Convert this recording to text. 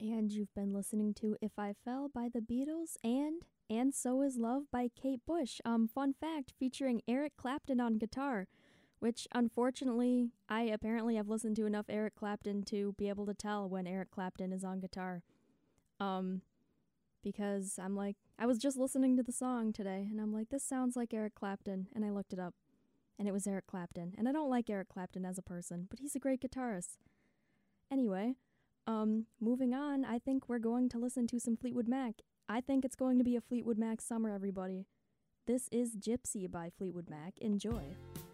And you've been listening to If I Fell by the Beatles and So Is Love by Kate Bush. Fun fact, featuring Eric Clapton on guitar, which unfortunately, I apparently have listened to enough Eric Clapton to be able to tell when Eric Clapton is on guitar. Because I was just listening to the song today, and I'm like, this sounds like Eric Clapton, and I looked it up, and it was Eric Clapton. And I don't like Eric Clapton as a person, but he's a great guitarist. Anyway, moving on, I think we're going to listen to some Fleetwood Mac. I think it's going to be a Fleetwood Mac summer, everybody. This is Gypsy by Fleetwood Mac. Enjoy.